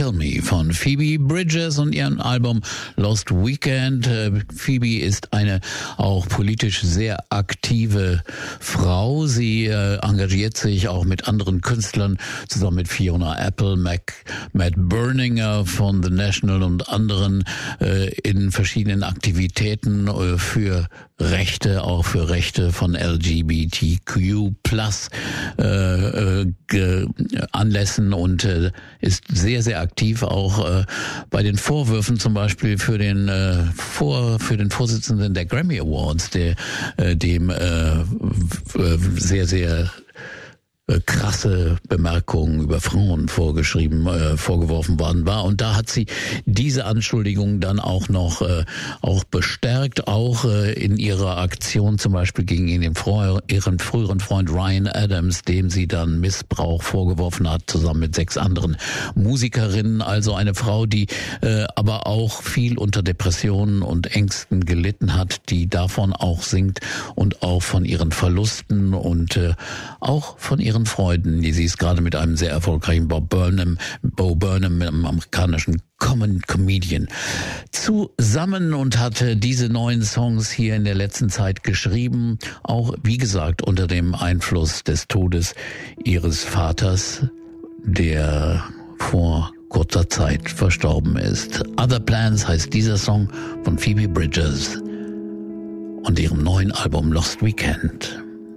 Tell Me von Phoebe Bridgers und ihrem Album Lost Weekend. Phoebe ist eine auch politisch sehr aktive Frau. Sie engagiert sich auch mit anderen Künstlern, zusammen mit Fiona Apple, Matt Berninger von The National und anderen in verschiedenen Aktivitäten für Rechte, auch für Rechte von LGBTQ+ Anlässen und ist sehr, sehr aktiv auch bei den Vorwürfen, zum Beispiel für den Vorsitzenden der Grammy Awards, dem sehr, sehr krasse Bemerkungen über Frauen vorgeworfen worden war. Und da hat sie diese Anschuldigungen dann auch noch auch bestärkt, auch in ihrer Aktion zum Beispiel gegen ihren früheren Freund Ryan Adams, dem sie dann Missbrauch vorgeworfen hat, zusammen mit 6 anderen Musikerinnen. Also eine Frau, die aber auch viel unter Depressionen und Ängsten gelitten hat, die davon auch singt und auch von ihren Verlusten und auch von ihren Freuden, die sie ist gerade mit einem sehr erfolgreichen Bo Burnham, einem amerikanischen Comedian, zusammen und hatte diese neuen Songs hier in der letzten Zeit geschrieben, auch wie gesagt unter dem Einfluss des Todes ihres Vaters, der vor kurzer Zeit verstorben ist. Other Plans heißt dieser Song von Phoebe Bridgers und ihrem neuen Album Lost Weekend.